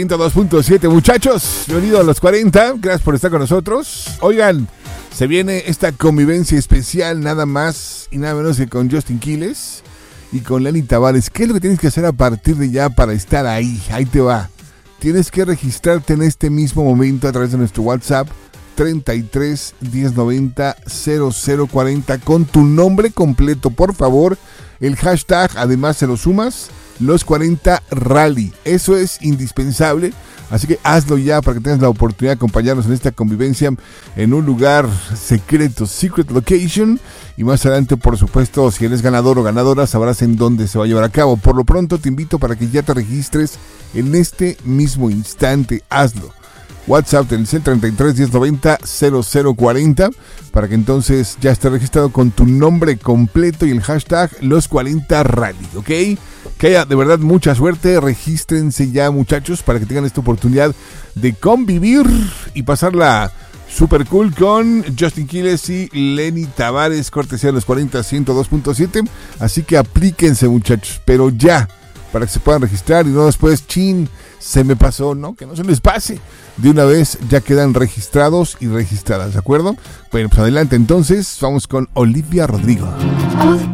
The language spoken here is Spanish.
102.7 muchachos, bienvenidos a los 40, gracias por estar con nosotros. Oigan, se viene esta convivencia especial nada más y nada menos que con Justin Quiles y con Lenny Tavares. ¿Qué es lo que tienes que hacer a partir de ya para estar ahí? Ahí te va. Tienes que registrarte en este mismo momento a través de nuestro WhatsApp 33 1090 0040 con tu nombre completo, por favor. El hashtag, además se lo sumas, los 40 Rally. Eso es indispensable, así que hazlo ya para que tengas la oportunidad de acompañarnos en esta convivencia en un lugar secreto, secret location. Y más adelante, por supuesto, si eres ganador o ganadora, sabrás en dónde se va a llevar a cabo. Por lo pronto, te invito para que ya te registres en este mismo instante. Hazlo. WhatsApp del 33 1090 0040 para que entonces ya esté registrado con tu nombre completo y el hashtag los 40 Rally, ¿ok? Que haya de verdad mucha suerte, regístrense ya muchachos para que tengan esta oportunidad de convivir y pasarla super cool con Justin Quiles y Lenny Tavares, cortesía de los 40 102.7, así que aplíquense muchachos, pero ya, para que se puedan registrar y no después, se me pasó, ¿no? Que no se les pase. De una vez ya quedan registrados y registradas, ¿de acuerdo? Bueno, pues adelante entonces, vamos con Olivia Rodrigo.